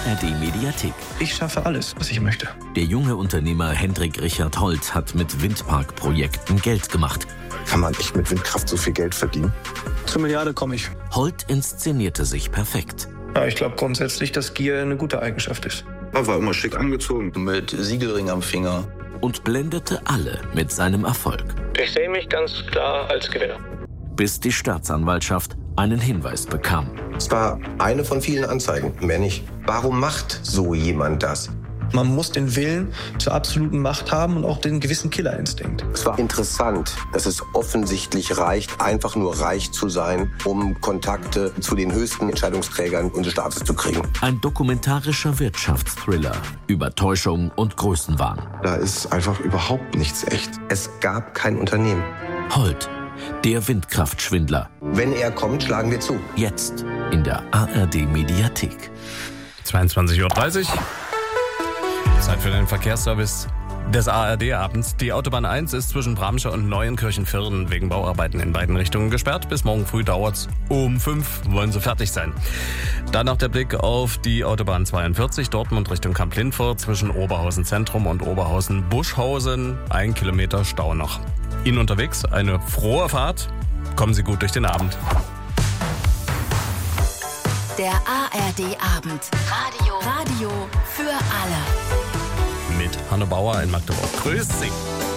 ARD-Mediathek. Ich schaffe alles, was ich möchte. Der junge Unternehmer Hendrik Richard Holt hat mit Windparkprojekten Geld gemacht. Kann man echt mit Windkraft so viel Geld verdienen? Zur Milliarde komme ich. Holt inszenierte sich perfekt. Ja, ich glaube grundsätzlich, dass Gier eine gute Eigenschaft ist. Er war immer schick angezogen, mit Siegelring am Finger. Und blendete alle mit seinem Erfolg. Ich sehe mich ganz klar als Gewinner. Bis die Staatsanwaltschaft einen Hinweis bekam. Es war eine von vielen Anzeigen, mehr nicht. Warum macht so jemand das? Man muss den Willen zur absoluten Macht haben und auch den gewissen Killerinstinkt. Es war interessant, dass es offensichtlich reicht, einfach nur reich zu sein, um Kontakte zu den höchsten Entscheidungsträgern unseres Staates zu kriegen. Ein dokumentarischer Wirtschaftsthriller über Täuschung und Größenwahn. Da ist einfach überhaupt nichts echt. Es gab kein Unternehmen. Holt, der Windkraftschwindler. Wenn er kommt, schlagen wir zu. Jetzt in der ARD-Mediathek. 22:30 Uhr. Zeit für den Verkehrsservice des ARD-Abends. Die Autobahn 1 ist zwischen Bramsche und Neuenkirchen-Vierden wegen Bauarbeiten in beiden Richtungen gesperrt. Bis morgen früh dauert's. Um 5 wollen sie fertig sein. Danach der Blick auf die Autobahn 42, Dortmund Richtung Kamp-Lindfort zwischen Oberhausen Zentrum und Oberhausen-Buschhausen. 1 Kilometer Stau noch. Ihnen unterwegs eine frohe Fahrt. Kommen Sie gut durch den Abend. Der ARD-Abend. Radio für alle. Mit Hanno Bauer in Magdeburg. Grüß Sie.